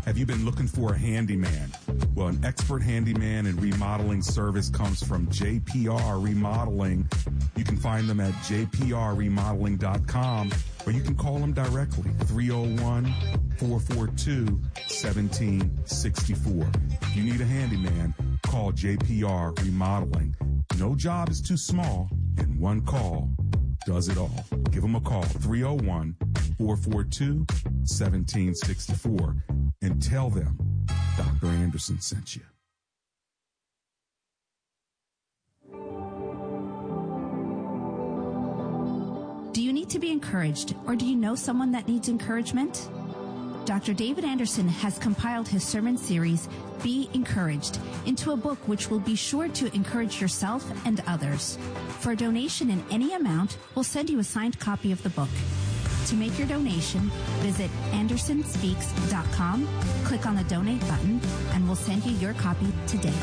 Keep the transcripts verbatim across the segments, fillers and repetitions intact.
Have you been looking for a handyman? Well, an expert handyman and remodeling service comes from J P R Remodeling. You can find them at j p r remodeling dot com, or you can call them directly, three oh one, four four two, one seven six four. If you need a handyman, call J P R Remodeling. No job is too small, and one call does it all. Give them a call, three oh one, four four two, one seven six four, and tell them Doctor Anderson sent you. Do you need to be encouraged, or do you know someone that needs encouragement? Doctor David Anderson has compiled his sermon series, Be Encouraged, into a book which will be sure to encourage yourself and others. For a donation in any amount, we'll send you a signed copy of the book. To make your donation, visit anderson speaks dot com, click on the donate button, and we'll send you your copy today.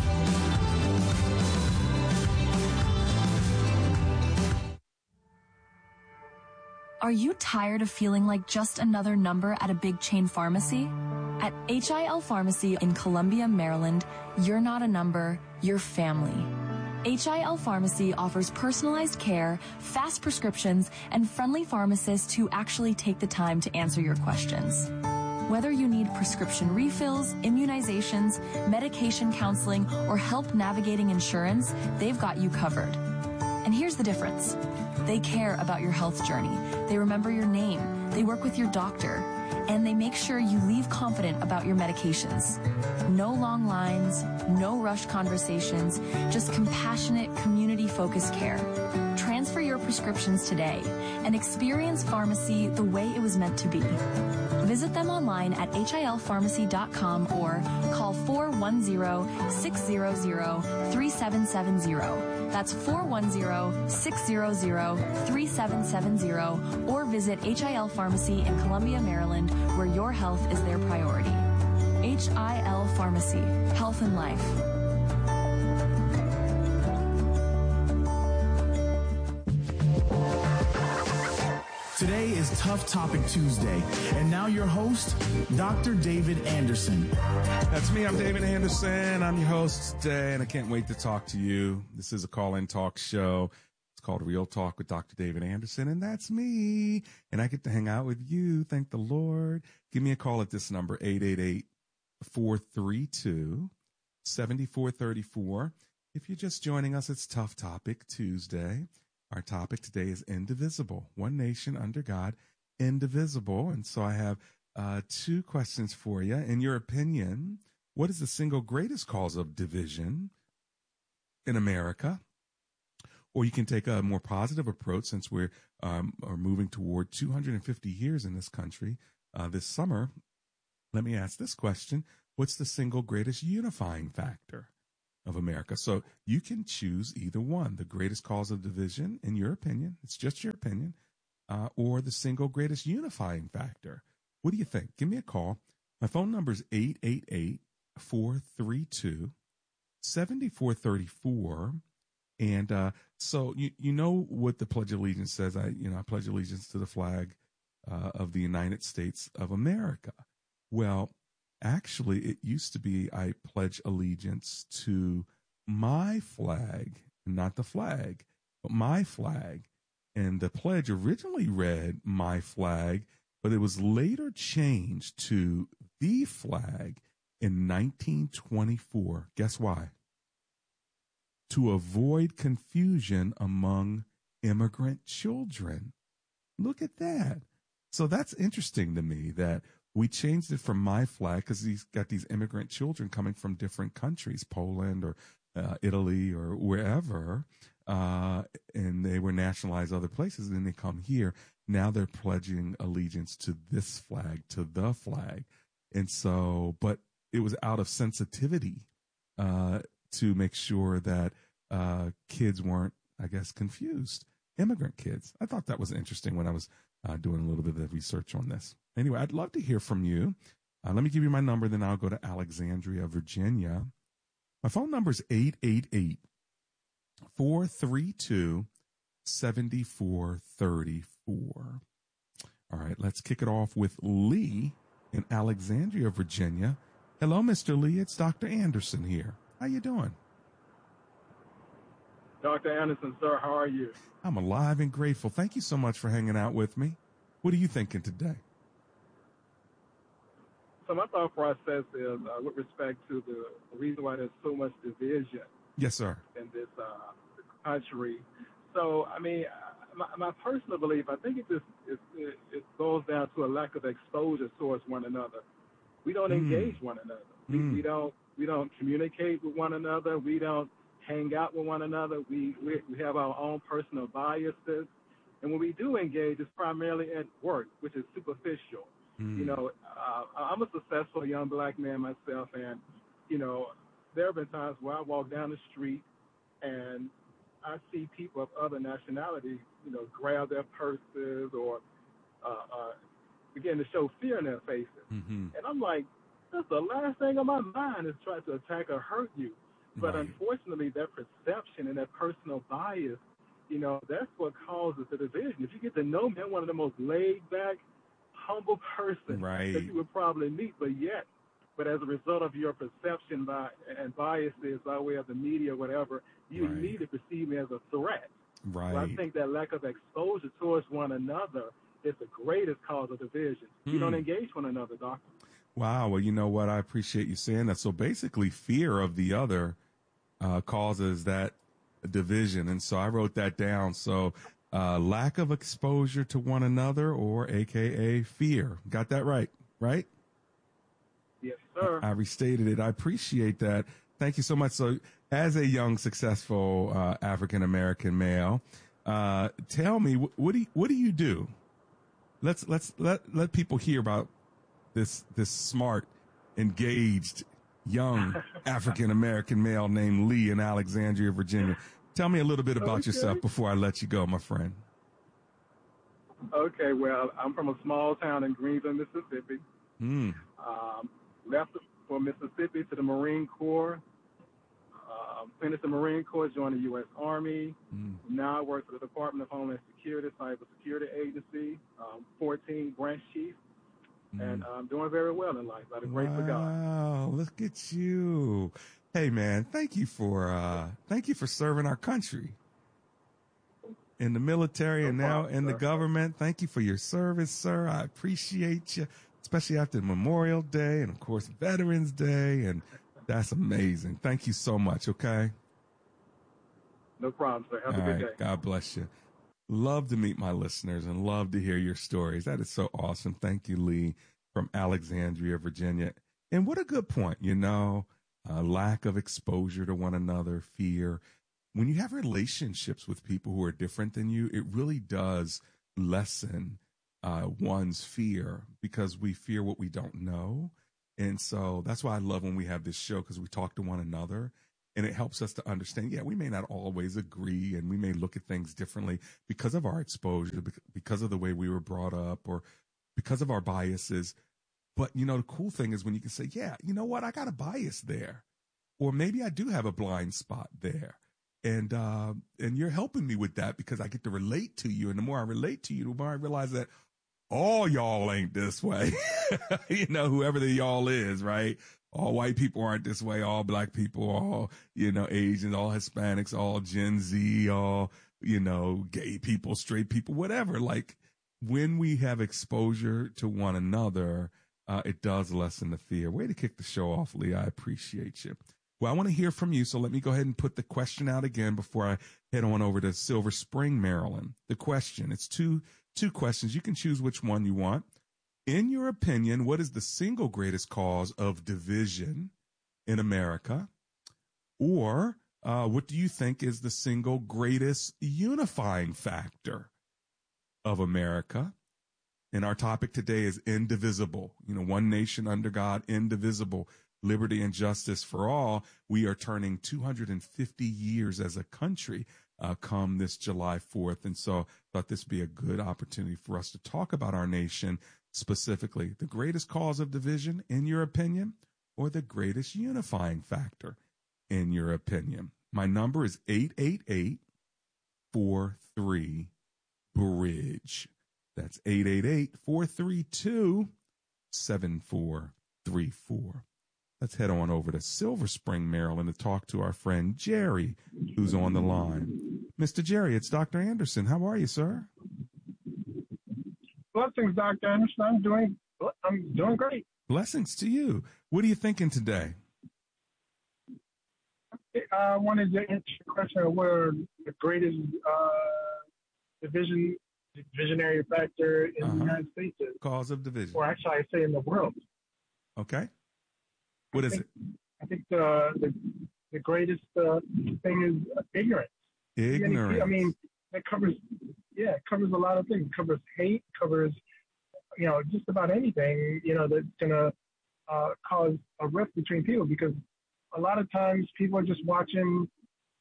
Are you tired of feeling like just another number at a big chain pharmacy? At H I L Pharmacy in Columbia, Maryland, you're not a number, you're family. H I L Pharmacy offers personalized care, fast prescriptions, and friendly pharmacists who actually take the time to answer your questions. Whether you need prescription refills, immunizations, medication counseling, or help navigating insurance, they've got you covered. And here's the difference. They care about your health journey. They remember your name. They work with your doctor. And they make sure you leave confident about your medications. No long lines, no rushed conversations, just compassionate, community-focused care. Transfer your prescriptions today and experience pharmacy the way it was meant to be. Visit them online at H I L pharmacy dot com or call four one zero, six zero zero, three seven seven zero. That's four one zero, six zero zero, three seven seven zero, or visit H I L Pharmacy in Columbia, Maryland, where your health is their priority. H I L Pharmacy, Health and Life. Today is Tough Topic Tuesday, and now your host, Doctor David Anderson. That's me. I'm David Anderson. I'm your host today, and I can't wait to talk to you. This is a call-in talk show. It's called Real Talk with Doctor David Anderson, and that's me. And I get to hang out with you. Thank the Lord. Give me a call at this number, eight eight eight, four three two, seven four three four. If you're just joining us, it's Tough Topic Tuesday. Our topic today is indivisible, one nation under God, indivisible. And so I have uh, two questions for you. In your opinion, what is the single greatest cause of division in America? Or you can take a more positive approach, since we're um, are moving toward two hundred fifty years in this country uh, this summer. Let me ask this question. What's the single greatest unifying factor of America? So you can choose either one, the greatest cause of division, in your opinion, it's just your opinion, uh, or the single greatest unifying factor. What do you think? Give me a call. My phone number is eight eight eight, four three two, seven four three four. And uh, so you you know what the Pledge of Allegiance says. I you know I pledge allegiance to the flag uh, of the United States of America. Well, actually, it used to be I pledge allegiance to my flag, not the flag, but my flag. And the pledge originally read my flag, but it was later changed to the flag in nineteen twenty-four. Guess why? To avoid confusion among immigrant children. Look at that. So that's interesting to me that we changed it from my flag because he's got these immigrant children coming from different countries, Poland or uh, Italy or wherever, uh, and they were nationalized other places, and then they come here. Now they're pledging allegiance to this flag, to the flag. And so, but it was out of sensitivity uh, to make sure that uh, kids weren't, I guess, confused. Immigrant kids. I thought that was interesting when I was uh, doing a little bit of research on this. Anyway, I'd love to hear from you. Uh, let me give you my number, then I'll go to Alexandria, Virginia. My phone number is eight eight eight, four three two, seven four three four. All right, let's kick it off with Lee in Alexandria, Virginia. Hello, Mister Lee. It's Doctor Anderson here. How you doing? Doctor Anderson, sir, how are you? I'm alive and grateful. Thank you so much for hanging out with me. What are you thinking today? So my thought process is uh, with respect to the reason why there's so much division. Yes, sir. In this uh, country. So, I mean, my, my personal belief, I think it just it, it, it goes down to a lack of exposure towards one another. We don't mm. engage one another. We, mm. we don't we don't communicate with one another. We don't hang out with one another. We, we we have our own personal biases, and when we do engage, it's primarily at work, which is superficial. Mm. You know, uh, I'm a successful young black man myself, and you know, there have been times where I walk down the street and I see people of other nationalities, you know, grab their purses or uh, uh, begin to show fear in their faces, mm-hmm. and I'm like, that's the last thing on my mind is try to attack or hurt you. But right. unfortunately, that perception and that personal bias, you know, that's what causes the division. If you get to know me, I'm one of the most laid-back, humble person right. that you would probably meet, but yet, but as a result of your perception by and biases by way of the media or whatever, you right. immediately perceive me as a threat. Right. So I think that lack of exposure towards one another is the greatest cause of division. Hmm. You don't engage one another, doctor. Wow. Well, you know what? I appreciate you saying that. So basically, fear of the other uh, causes that division. And so I wrote that down. So uh, lack of exposure to one another, or A K A fear. Got that right, right? Yes, sir. I, I restated it. I appreciate that. Thank you so much. So as a young, successful uh, African-American male, uh, tell me, wh- what do you, what do you do? Let's let's let let people hear about this this smart, engaged, young African-American male named Lee in Alexandria, Virginia. Tell me a little bit about okay. yourself before I let you go, my friend. Okay, well, I'm from a small town in Greenville, Mississippi. Mm. Um, left for Mississippi to the Marine Corps. Um, finished the Marine Corps, joined the U S Army. Mm. Now I work for the Department of Homeland Security, Cyber Security Agency, um, fourteen branch chief. Mm. And I'm doing very well in life, by the grace wow, of God. Wow, look at you. Hey, man, thank you for uh, thank you for serving our country in the military no and now problem, in sir. the government. Thank you for your service, sir. I appreciate you, especially after Memorial Day and, of course, Veterans Day. And that's amazing. Thank you so much, okay? No problem, sir. Have All a good right. day. God bless you. Love to meet my listeners and love to hear your stories. That is so awesome. Thank you, Lee, from Alexandria, Virginia. And what a good point, you know, uh, lack of exposure to one another, fear. When you have relationships with people who are different than you, it really does lessen uh, one's fear, because we fear what we don't know. And so that's why I love when we have this show, because we talk to one another. And it helps us to understand, yeah, we may not always agree, and we may look at things differently because of our exposure, because of the way we were brought up, or because of our biases. But, you know, the cool thing is when you can say, yeah, you know what, I got a bias there, or maybe I do have a blind spot there. And, uh, and you're helping me with that because I get to relate to you. And the more I relate to you, the more I realize that all y'all ain't this way, you know, whoever the y'all is, right? All white people aren't this way. All black people, all, you know, Asians, all Hispanics, all Gen Z, all, you know, gay people, straight people, whatever. Like, when we have exposure to one another, uh, it does lessen the fear. Way to kick the show off, Lee. I appreciate you. Well, I want to hear from you. So let me go ahead and put the question out again before I head on over to Silver Spring, Maryland. The question, it's two, two questions. You can choose which one you want. In your opinion, what is the single greatest cause of division in America? Or uh, what do you think is the single greatest unifying factor of America? And our topic today is indivisible. You know, one nation under God, indivisible, liberty and justice for all. We are turning two hundred fifty years as a country uh, come this July fourth. And so I thought this would be a good opportunity for us to talk about our nation. Specifically, the greatest cause of division, in your opinion, or the greatest unifying factor, in your opinion? My number is eight eight eight, four three, bridge. That's eight eight eight, four three two, seven four three four. Let's head on over to Silver Spring, Maryland, to talk to our friend Jerry, who's on the line. Mister Jerry, it's Doctor Anderson. How are you, sir? Blessings, Doctor Anderson. I'm doing, I'm doing great. Blessings to you. What are you thinking today? I wanted to answer the question of where the greatest uh, division, divisionary factor in uh-huh. the United States is. Cause of division. Or actually, I say in the world. Okay. What I is think, it? I think the the, the greatest uh, thing is ignorance. Ignorance. I mean, it covers, yeah, it covers a lot of things. It covers hate, covers, you know, just about anything, you know, that's going to uh, cause a rift between people, because a lot of times people are just watching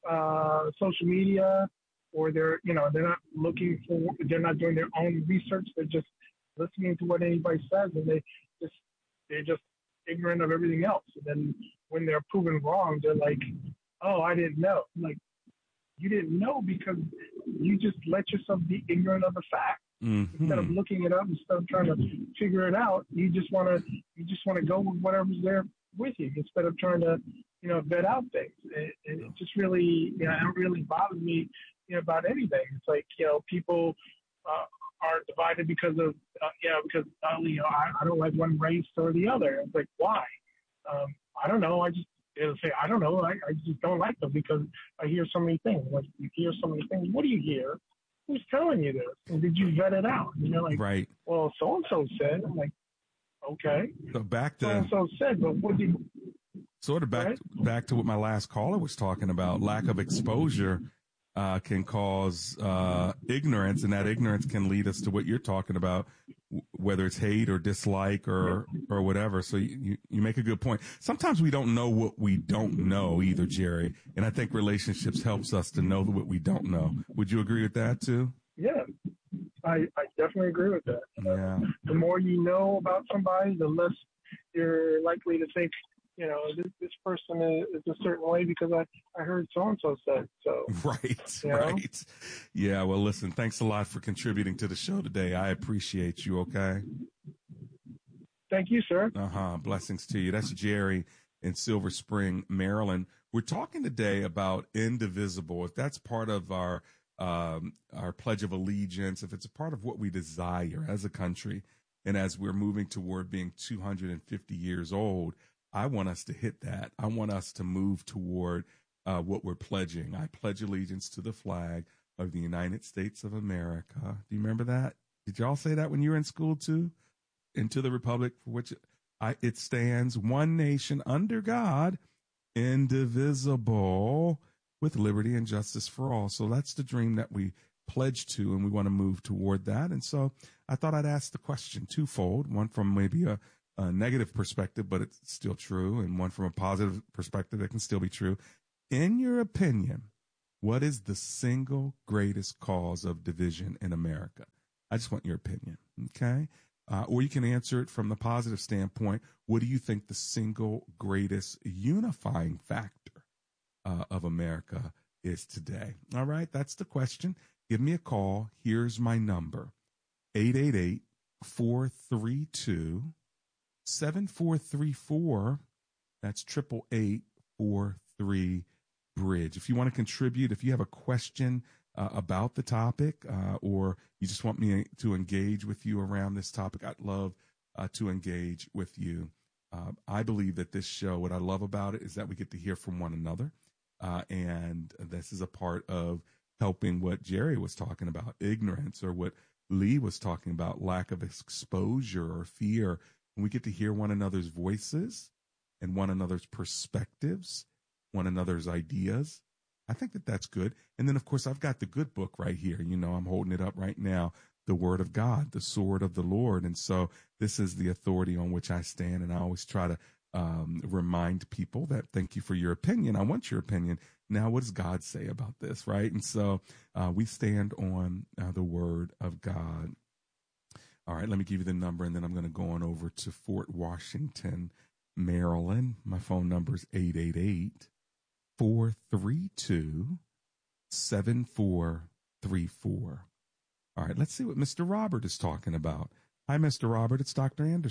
uh, social media, or they're, you know, they're not looking for, they're not doing their own research. They're just listening to what anybody says, and they just, they're just ignorant of everything else. And then when they're proven wrong, they're like, oh, I didn't know. I'm like, you didn't know because you just let yourself be ignorant of the fact. Mm-hmm. Instead of looking it up, instead of trying to figure it out, you just want to you just want to go with whatever's there with you, instead of trying to, you know, vet out things. It, it just really, you know, it really bothers me, you know, about anything. It's like, you know, people uh, are divided because of, uh, you know, because uh, you know, I, I don't like one race or the other. It's like, why? Um, I don't know. I just It'll say, I don't know. I, I just don't like them because I hear so many things. Like, you hear so many things. What do you hear? Who's telling you this? And did you vet it out? And you're like, right. Well, so-and-so said. I'm like, okay. So back to so-and-so said, but what did sort of back, right? back to what my last caller was talking about. Lack of exposure uh, can cause uh, ignorance, and that ignorance can lead us to what you're talking about, whether it's hate or dislike or or whatever. So you, you make a good point. Sometimes we don't know what we don't know either, Jerry. And I think relationships helps us to know what we don't know. Would you agree with that too? Yeah, I, I definitely agree with that. Yeah. The more you know about somebody, the less you're likely to think, you know, this, this person is, is a certain way because I, I heard so-and-so said so. Right, you know? right. Yeah, well, listen, thanks a lot for contributing to the show today. I appreciate you, okay? Thank you, sir. Uh-huh. Blessings to you. That's Jerry in Silver Spring, Maryland. We're talking today about indivisible. If that's part of our um, our Pledge of Allegiance, if it's a part of what we desire as a country, and as we're moving toward being two hundred fifty years old, I want us to hit that. I want us to move toward uh, what we're pledging. I pledge allegiance to the flag of the United States of America. Do you remember that? Did y'all say that when you were in school too? And to the republic for which I, it stands, one nation under God, indivisible, with liberty and justice for all. So that's the dream that we pledge to, and we want to move toward that. And so I thought I'd ask the question twofold, one from maybe a, a negative perspective, but it's still true, and one from a positive perspective that can still be true. In your opinion, what is the single greatest cause of division in America? I just want your opinion, okay? Uh, or you can answer it from the positive standpoint. What do you think the single greatest unifying factor uh, of America is today? All right, that's the question. Give me a call. Here's my number, eight eight eight, four three two, seven four three four. That's triple eight four three bridge. If you want to contribute, if you have a question uh, about the topic, uh, or you just want me to engage with you around this topic, I'd love uh, to engage with you. Uh, I believe that this show, what I love about it is that we get to hear from one another. Uh, and this is a part of helping what Jerry was talking about, ignorance, or what Lee was talking about, lack of exposure or fear. And we get to hear one another's voices and one another's perspectives, one another's ideas. I think that that's good. And then, of course, I've got the good book right here. You know, I'm holding it up right now, the Word of God, the sword of the Lord. And so this is the authority on which I stand. And I always try to um, remind people that thank you for your opinion. I want your opinion. Now, what does God say about this, right? And so uh, we stand on uh, the Word of God. All right, let me give you the number, and then I'm going to go on over to Fort Washington, Maryland. My phone number is eight eight eight, four three two, seven four three four. All right, let's see what Mister Robert is talking about. Hi, Mister Robert. It's Doctor Anderson.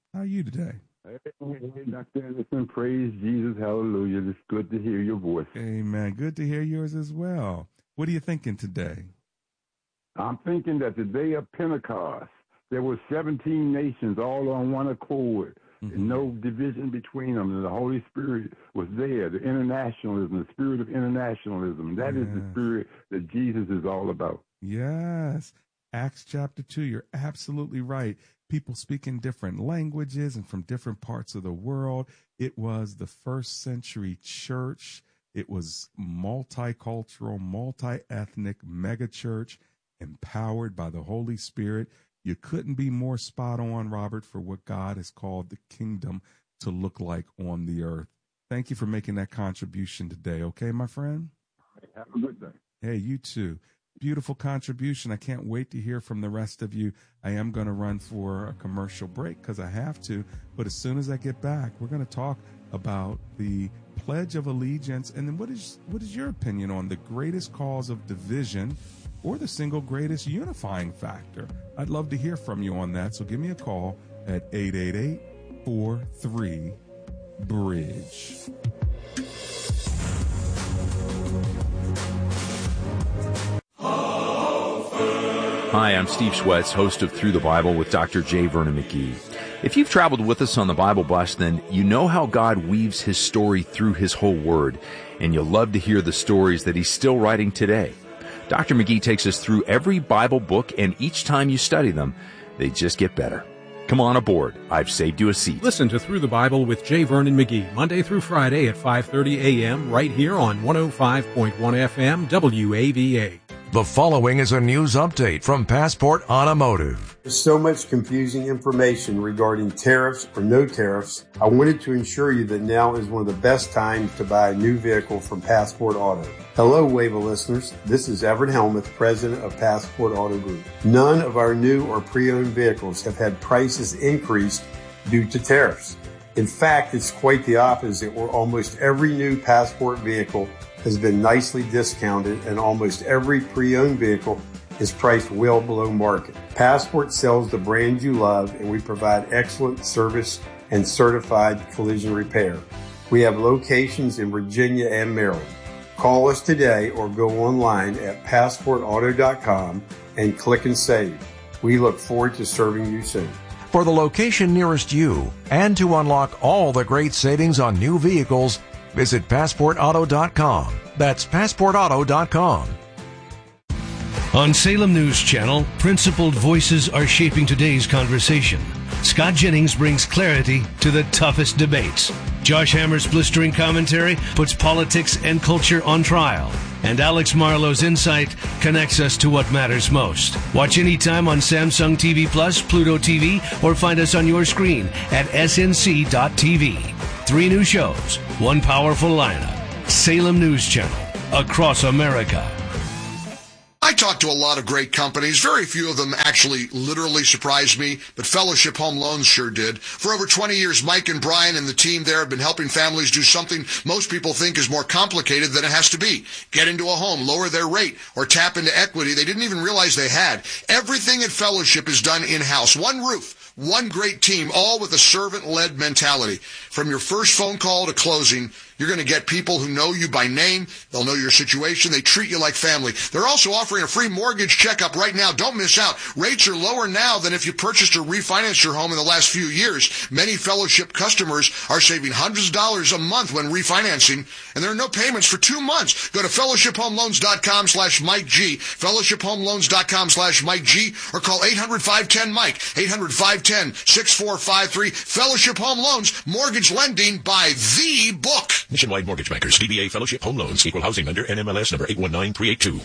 How are you today? Hey, hey, Doctor Anderson, praise Jesus, hallelujah. It's good to hear your voice. Amen. Good to hear yours as well. What are you thinking today? I'm thinking that the day of Pentecost, there were seventeen nations all on one accord, mm-hmm. and no division between them. And the Holy Spirit was there, the internationalism, the spirit of internationalism. That yes. is the spirit that Jesus is all about. Yes. Acts chapter two, you're absolutely right. People speaking different languages and from different parts of the world. It was the first century church. It was multicultural, multi-ethnic mega church, empowered by the Holy Spirit. You couldn't be more spot on, Robert, for what God has called the kingdom to look like on the earth. Thank you for making that contribution today. Okay, my friend? Have a good day. Hey, you too. Beautiful contribution. I can't wait to hear from the rest of you. I am going to run for a commercial break because I have to. But as soon as I get back, we're going to talk about the Pledge of Allegiance. And then what is what is your opinion on the greatest cause of division or the single greatest unifying factor? I'd love to hear from you on that. So give me a call at eight eight eight, four three, bridge. Hi, I'm Steve Schwetz, host of Through the Bible with Doctor J. Vernon McGee. If you've traveled with us on the Bible Bus, then you know how God weaves His story through His whole Word, and you'll love to hear the stories that He's still writing today. Doctor McGee takes us through every Bible book, and each time you study them, they just get better. Come on aboard. I've saved you a seat. Listen to Through the Bible with J. Vernon McGee, Monday through Friday at five thirty a.m. right here on one oh five point one F M W A V A. The following is a news update from Passport Automotive. There's so much confusing information regarding tariffs or no tariffs. I wanted to ensure you that now is one of the best times to buy a new vehicle from Passport Auto. Hello, Wava listeners. This is Everett Helmuth, president of Passport Auto Group. None of our new or pre-owned vehicles have had prices increased due to tariffs. In fact, it's quite the opposite, where almost every new Passport vehicle has been nicely discounted, and almost every pre-owned vehicle is priced well below market. Passport sells the brands you love, and we provide excellent service and certified collision repair. We have locations in Virginia and Maryland. Call us today or go online at passport auto dot com and click and save. We look forward to serving you soon. For the location nearest you and to unlock all the great savings on new vehicles, visit passport auto dot com. That's passport auto dot com. On Salem News Channel, principled voices are shaping today's conversation. Scott Jennings brings clarity to the toughest debates. Josh Hammer's blistering commentary puts politics and culture on trial. And Alex Marlowe's insight connects us to what matters most. Watch anytime on Samsung T V Plus, Pluto T V, or find us on your screen at S N C dot T V. Three new shows, one powerful lineup. Salem News Channel, across America. I talked to a lot of great companies. Very few of them actually literally surprised me, but Fellowship Home Loans sure did. For over twenty years, Mike and Brian and the team there have been helping families do something most people think is more complicated than it has to be. Get into a home, lower their rate, or tap into equity they didn't even realize they had. Everything at Fellowship is done in-house. One roof, one great team, all with a servant-led mentality. From your first phone call to closing, you're going to get people who know you by name. They'll know your situation. They treat you like family. They're also offering a free mortgage checkup right now. Don't miss out. Rates are lower now than if you purchased or refinanced your home in the last few years. Many Fellowship customers are saving hundreds of dollars a month when refinancing, and there are no payments for two months. Go to fellowship home loans dot com slash Mike G, fellowship home loans dot com slash Mike G, or call eight hundred, five one zero, Mike, eight hundred, five one zero, six four five three. Fellowship Home Loans, mortgage lending by the book. Nationwide Mortgage Bankers, D B A Fellowship Home Loans, Equal Housing Lender, N M L S number eight one nine three eight two.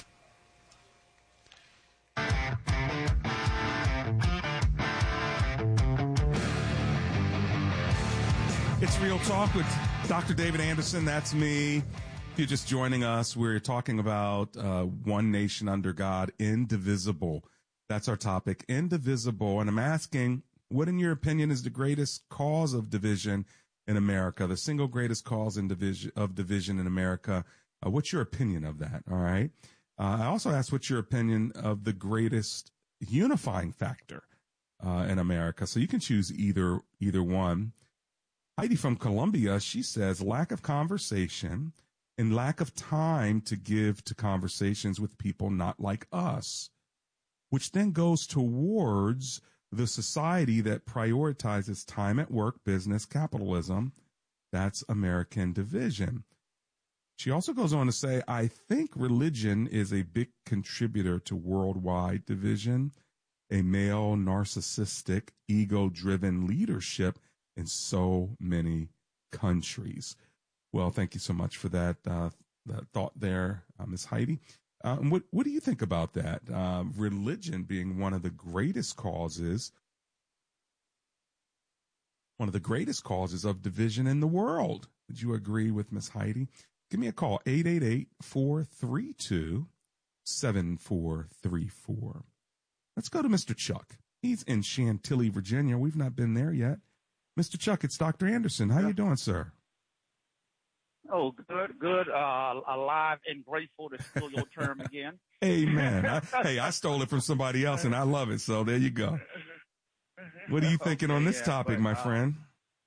It's Real Talk with Doctor David Anderson. That's me. If you're just joining us, we're talking about uh, one nation under God, indivisible. That's our topic, indivisible. And I'm asking, what in your opinion is the greatest cause of division in America, the single greatest cause in division of division in America? Uh, what's your opinion of that? All right. Uh, I also asked what's your opinion of the greatest unifying factor uh, in America. So you can choose either either one. Heidi from Columbia, she says lack of conversation and lack of time to give to conversations with people not like us, which then goes towards the society that prioritizes time at work, business, capitalism. That's American division. She also goes on to say, I think religion is a big contributor to worldwide division, a male, narcissistic, ego-driven leadership in so many countries. Well, thank you so much for that, uh, that thought there, uh, Miz Heidi. Uh, what, what do you think about that? Uh, religion being one of the greatest causes, one of the greatest causes of division in the world. Would you agree with Miz Heidi? Give me a call, eight eight eight, four three two, seven four three four. Let's go to Mister Chuck. He's in Chantilly, Virginia. We've not been there yet. Mister Chuck, it's Doctor Anderson. How you doing, sir? Oh, good, good. Uh, alive and grateful to steal your term again. Amen. I, hey, I stole it from somebody else, and I love it. So there you go. What are you thinking okay, on this yeah, topic, but, my uh, friend?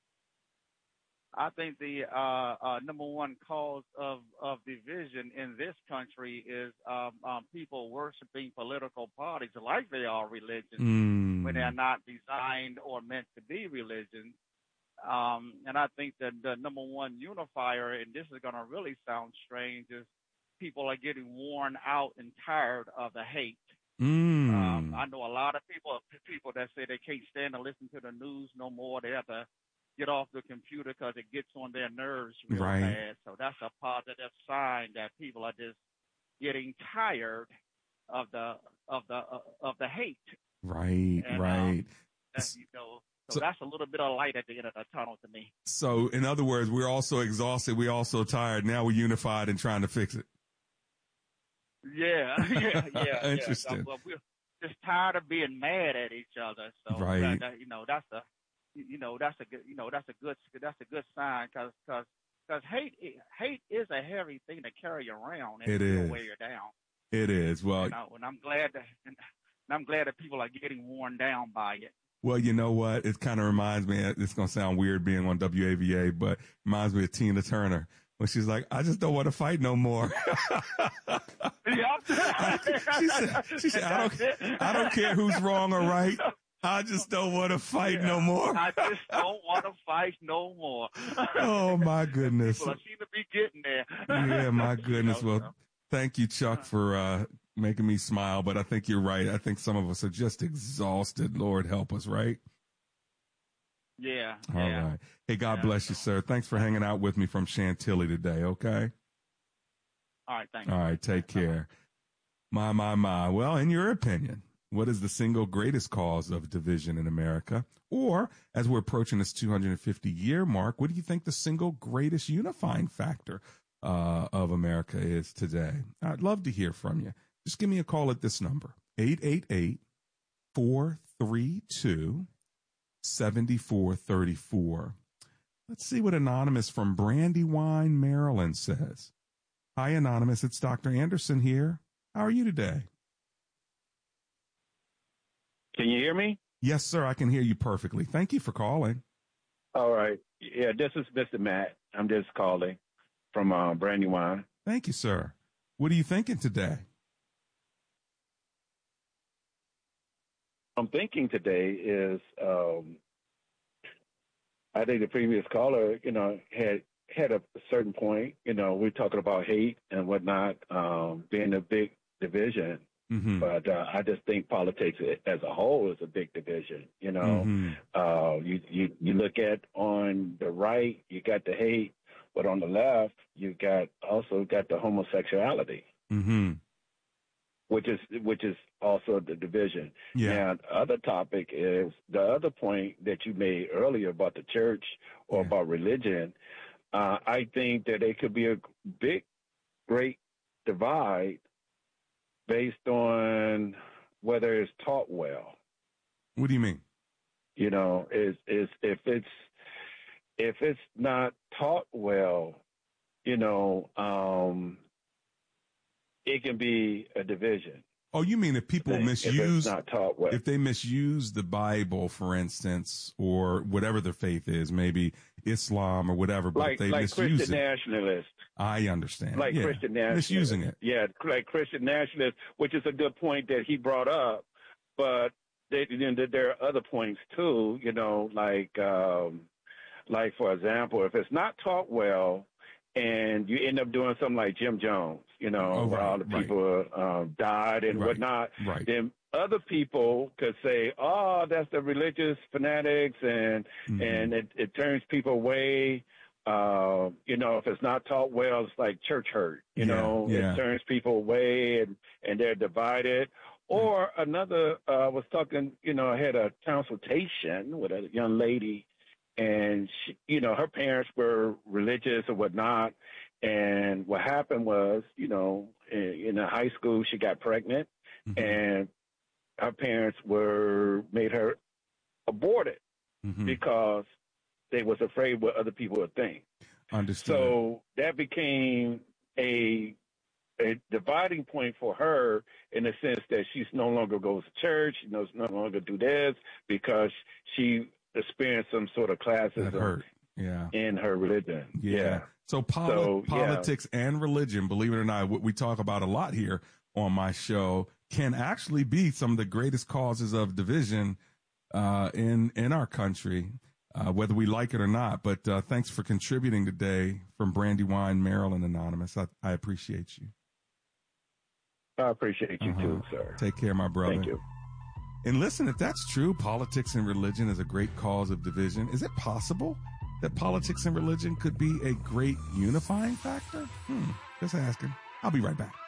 I think the uh, uh, number one cause of, of division in this country is um, um, people worshiping political parties like they are religions Mm. when they're not designed or meant to be religions. Um, and I think that the number one unifier, and this is going to really sound strange, is people are getting worn out and tired of the hate. Mm. Um, I know a lot of people people that say they can't stand to listen to the news no more. They have to get off the computer because it gets on their nerves real Right. bad. So that's a positive sign that people are just getting tired of the of the uh, of the hate. Right, And, right. Um, and, you know, so, so that's a little bit of light at the end of the tunnel to me. So, in other words, we're also exhausted. We're also tired. Now we're unified and trying to fix it. Yeah, yeah, yeah. Interesting. Yeah. Well, we're just tired of being mad at each other. So, Right. that, that, you know, that's a, you know, that's a good, you know, that's a good, that's a good sign because, because, because hate, hate is a heavy thing to carry around and It it will is. weigh you down. It is. Well, You know, and I'm glad that, and I'm glad that people are getting worn down by it. well, you know what? It kind of reminds me, it's going to sound weird being on W A V A, but reminds me of Tina Turner when she's like, I just don't want to fight no more. she said, she said I don't, I don't care who's wrong or right. I just don't want to fight no more. I just don't want to fight no more. Oh, my goodness. People seem to be getting there. Yeah, my goodness. You know, Well, thank you, Chuck, for uh, making me smile. But I think you're right. I think some of us are just exhausted. Lord help us, right? Yeah. All yeah. right. Hey, God Yeah, bless you, sir. Thanks for hanging out with me from Chantilly today, okay? All right. Thanks. All right. Take care. My, my, my. Well, in your opinion, what is the single greatest cause of division in America? Or, as we're approaching this two hundred fifty year mark, what do you think the single greatest unifying factor uh, of America is today? I'd love to hear from you. Just give me a call at this number, eight eight eight, four three two, seven four three four. Let's see what Anonymous from Brandywine, Maryland says. Hi, Anonymous. It's Doctor Anderson here. How are you today? Can you hear me? Yes, sir. I can hear you perfectly. Thank you for calling. All right. Yeah, this is Mister Matt. I'm just calling from uh, Brandywine. Thank you, sir. What are you thinking today? What I'm thinking today is, um, I think the previous caller, you know, had had a certain point. You know, we're talking about hate and whatnot, um, being a big division. Mm-hmm. But uh, I just think politics as a whole is a big division. You know, Mm-hmm. uh, you, you you look at on the right, you got the hate, but on the left, you got also got the homosexuality, Mm-hmm. which is which is also the division. Yeah. Now, the other topic is the other point that you made earlier about the church or Yeah. about religion. Uh, I think that it could be a big, great divide based on whether it's taught well. What do you mean? You know, is is if it's if it's not taught well, you know, um, it can be a division. Oh, you mean if people thing, misuse, if it's not taught well. if they misuse the Bible, for instance, or whatever their faith is, maybe Islam or whatever, but like if they like misuse Christian it, nationalists. I understand. Like yeah. Christian nationalists. Misusing it. Yeah, like Christian nationalists, which is a good point that he brought up. But they, you know, there are other points too, you know, like, um, like for example, if it's not taught well and you end up doing something like Jim Jones, you know, Oh, where right, all the right. people um, died and Right, whatnot, right. then other people could say, oh, that's the religious fanatics, and Mhm. and it, it turns people away. Uh, you know, if it's not taught well, it's like church hurt. You Yeah, know, yeah. it turns people away, and, and they're divided. Or another, uh, I was talking, you know, I had a consultation with a young lady, and she, you know, her parents were religious or whatnot. And what happened was, you know, in, in high school, she got pregnant, Mm-hmm. and her parents were made her abort it Mhm. because they was afraid what other people would think. Understood. So that became a a dividing point for her in the sense that she's no longer goes to church, she knows no longer do this because she experienced some sort of That classism hurt. Yeah. in her religion. Yeah. Yeah. So, poli- So, yeah. politics and religion, believe it or not, what we talk about a lot here on my show can actually be some of the greatest causes of division uh, in in our country, uh, whether we like it or not. But uh, thanks for contributing today from Brandywine, Maryland, Anonymous. I, I appreciate you. I appreciate you Uh-huh. too, sir. Take care, my brother. Thank you. And listen, if that's true, politics and religion is a great cause of division. Is it possible that politics and religion could be a great unifying factor? Hmm, just asking. I'll be right back.